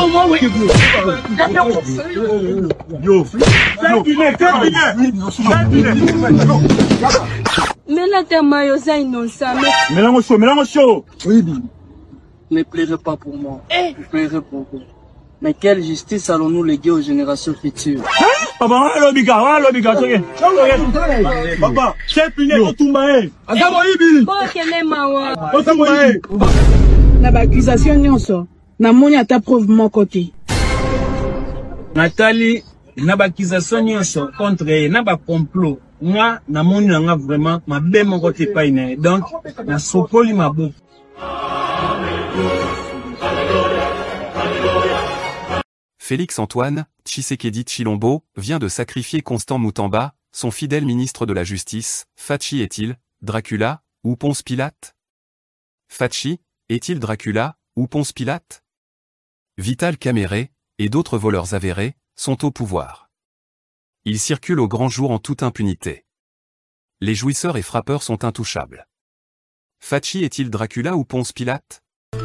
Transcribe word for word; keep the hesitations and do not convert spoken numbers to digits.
Mais là, t'es maillot, innocent. Mélange chaud, mélange chaud. Oui. Ne pleurez pas pour moi. Ne pleurez pour vous. Mais quelle justice allons-nous léguer aux générations futures? Papa, on a l'obiga, on a l'obiga. Papa, c'est puni, on tombe. Bon, quel est ma on tombe. Na ba accusation nyonso. Na moni ata preuve mon côté. Nathalie, na ba accusation nyonso contre elle, na ba complot. Moi, na moni nga vraiment ma be mon côté pas ine. Donc, na sopoli ma bouffe. Félix-Antoine Tshisekedi Tshilombo vient de sacrifier Constant Moutamba, son fidèle ministre de la Justice. Fachi est-il Dracula ou Ponce Pilate? Fachi est-il Dracula ou Ponce Pilate? Vital Kamerhe et d'autres voleurs avérés sont au pouvoir. Ils circulent au grand jour en toute impunité. Les jouisseurs et frappeurs sont intouchables. Fachi est-il Dracula ou Ponce Pilate?